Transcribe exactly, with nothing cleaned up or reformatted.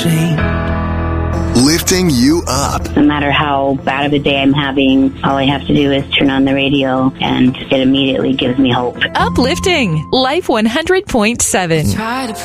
seen. Lifting you up. No matter how bad of a day I'm having, all I have to do is turn on the radio and it immediately gives me hope. Uplifting Life one hundred point seven. Try to